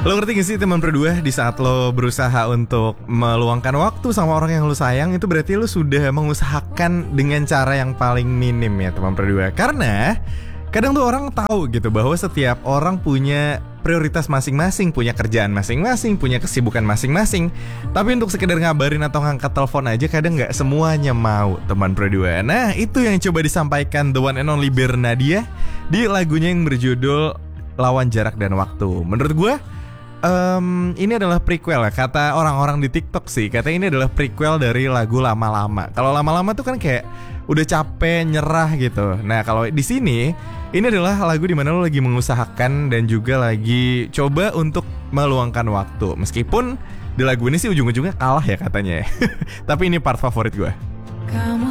Lo ngerti gak sih teman berdua, di saat lo berusaha untuk meluangkan waktu sama orang yang lo sayang, itu berarti lo sudah mengusahakan dengan cara yang paling minim ya teman berdua. Karena kadang tuh orang tahu gitu bahwa setiap orang punya prioritas masing-masing, punya kerjaan masing-masing, punya kesibukan masing-masing. Tapi untuk sekedar ngabarin atau ngangkat telepon aja kadang gak semuanya mau teman berdua. Nah itu yang coba disampaikan the one and only Bernadia di lagunya yang berjudul Lawan Jarak dan Waktu. Menurut gue ini adalah prequel ya, kata orang-orang di TikTok sih. Katanya ini adalah prequel dari lagu Lama-Lama. Kalau Lama-Lama tuh kan kayak udah capek, nyerah gitu. Nah kalau di sini, ini adalah lagu dimana lo lagi mengusahakan dan juga lagi coba untuk meluangkan waktu. Meskipun di lagu ini sih ujung-ujungnya kalah ya katanya ya. Tapi ini part favorit gue. Kamu